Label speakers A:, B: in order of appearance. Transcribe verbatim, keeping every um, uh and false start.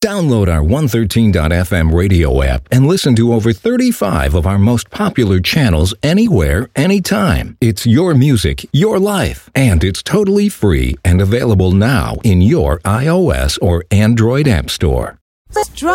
A: Download our one thirteen dot f m radio app and listen to over thirty-five of our most popular channels anywhere, anytime. It's your music, your life, and it's totally free and available now in your iOS or Android app store.
B: Let's